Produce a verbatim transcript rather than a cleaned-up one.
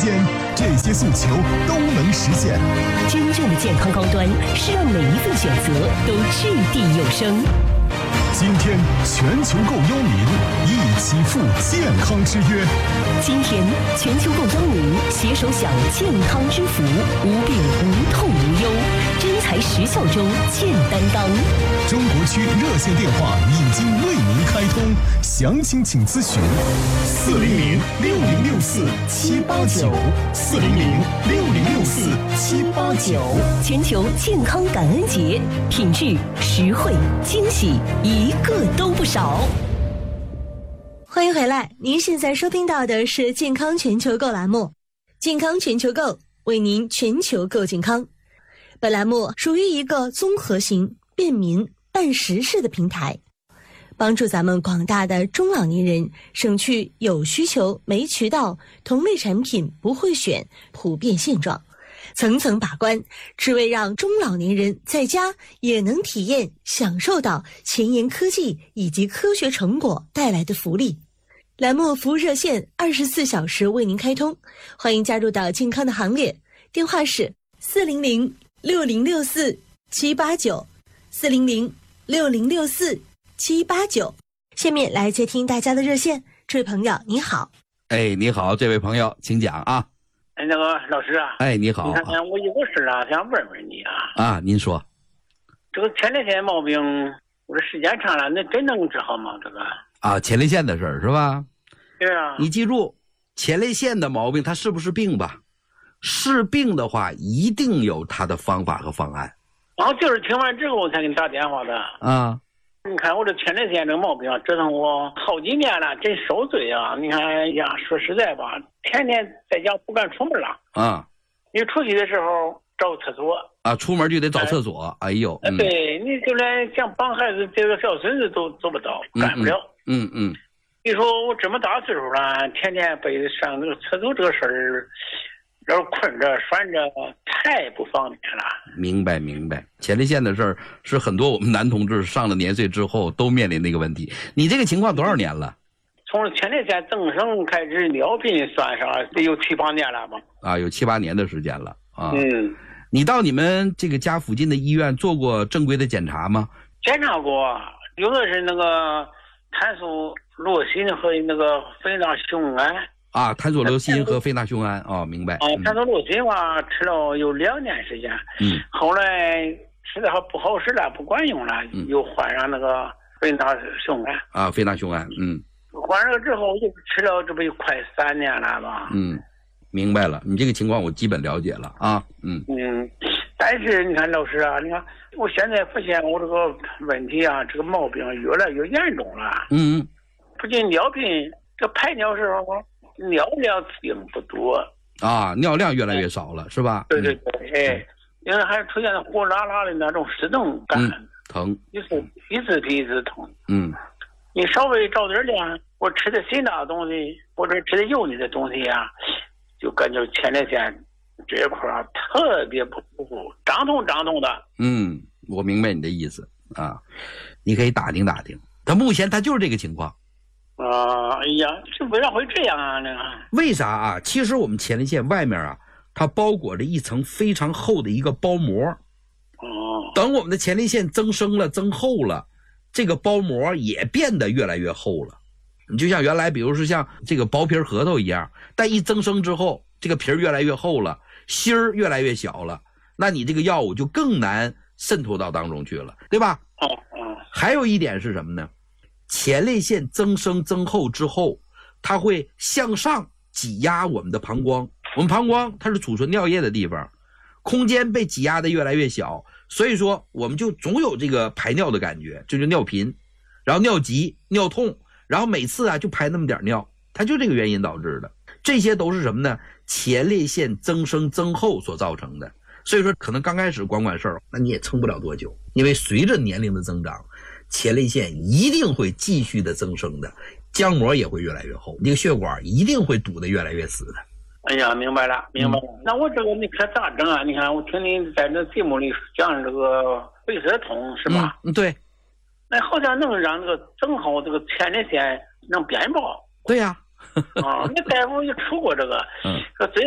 天，这些诉求都能实现。 真正的健康高端是让每一份选择都掷地有声。 今天全球购邀您一起赴健康之约。 今天全球购邀您携手享健康之福，无病无痛无忧，真材实效中见担当。 中国区热线电话已经为您开通，详情请咨询四零零六零六四七八九四零零六零六四七八九。 全球健康感恩节，品质、实惠、惊喜，一个都不少。 欢迎回来，您现在收听到的是健康全球购栏目，健康全球购为您全球购健康。本栏目属于一个综合型、便民、办实事的平台，帮助咱们广大的中老年人省去有需求没渠道、同类产品不会选普遍现状，层层把关，只为让中老年人在家也能体验享受到前沿科技以及科学成果带来的福利。栏目服务热线二十四小时为您开通，欢迎加入到健康的行列，电话是四零零六零六四七八九四零零六零六四七八九。下面来接听大家的热线，这位朋友你好。 哎，你好，这位朋友，请讲啊。 哎，那个老师啊， 哎，你好， 你看看我有个事啊，想问问你啊。 啊，您说。 这个前列腺毛病，我这时间长了，那真能治好吗？这个啊，前列腺的事儿是吧？ 对啊。 你记住，前列腺的毛病它是不是病吧？是病的话，一定有它的方法和方案。 然后就是听完之后我才给你打电话的。 啊。 你看我这前列腺这个毛病啊，折腾我好几年了，真受罪啊！你看呀，说实在吧，天天在家不敢出门了。 啊。 你出去的时候找厕所。 啊，出门就得找厕所。哎, 哎呦。 嗯、对，你就连想帮孩子这个小孙子都做不到，干不了。 嗯 嗯, 嗯。 你说我这么大岁数了，天天被上那个厕所这个事儿，要是困着拴着，太不方便了。 明白明白，前列腺的事儿是很多我们男同志上了年岁之后都面临的一个问题。你这个情况多少年了？ 从前列腺增生开始尿频算上得有七八年了吧？啊， 有七八年的时间了啊。 嗯。 你到你们这个家附近的医院做过正规的检查吗？ 检查过，有的是那个碳素罗辛和那个非那雄胺。 啊，碳索罗辛和非那雄胺哦，明白。 啊，碳索罗辛嘛，吃了有两年时间。 嗯。 后来吃的还不好使了，不管用了，嗯、又换上那个非那雄胺。 啊，非那雄胺，嗯。 换上了之后，就吃了，这不有快三年了吧？ 嗯，明白了，你这个情况我基本了解了啊。嗯。 嗯，但是你看老师啊，你看我现在发现我这个问题啊，这个毛病越来越严重了。 嗯。 不仅尿频，这排尿时候。尿量并不多啊，尿量越来越少了，是吧？ 对对对，哎，因为还出现了火辣辣的那种湿疼感， 嗯、疼， 一次一次比一次疼。 嗯， 你稍微着点凉，我吃的辛辣的东西或者吃的油腻的东西啊，就感觉前列腺这一块特别不舒服，胀痛胀痛的。 嗯，我明白你的意思啊，你可以打听打听，他目前他就是这个情况。 啊，哎呀，这为啥会这样啊？那个为啥啊？其实我们前列腺外面啊，它包裹着一层非常厚的一个包膜。 哦。 等我们的前列腺增生了、增厚了，这个包膜也变得越来越厚了。你就像原来，比如说像这个薄皮核桃一样，但一增生之后，这个皮儿越来越厚了，芯儿越来越小了，那你这个药物就更难渗透到当中去了，对吧？ 哦哦。 还有一点是什么呢？前列腺增生增厚之后，它会向上挤压我们的膀胱。我们膀胱它是储存尿液的地方，空间被挤压的越来越小，所以说我们就总有这个排尿的感觉，这就尿频，然后尿急、尿痛，然后每次啊就排那么点尿，它就这个原因导致的。这些都是什么呢？前列腺增生增厚所造成的。所以说可能刚开始管管事儿，那你也撑不了多久，因为随着年龄的增长，前列腺一定会继续的增生的，浆膜也会越来越厚，这个血管一定会堵得越来越死的。 哎呀，明白了，明白了。嗯、那我这个你可咋整啊？你看，我听你在这节目里讲这个贝色痛是吧？ 嗯，对。 那好像能让这个正好这个前列腺能变薄。 对呀、 啊。啊，那大夫也出过这个， 嗯， 说最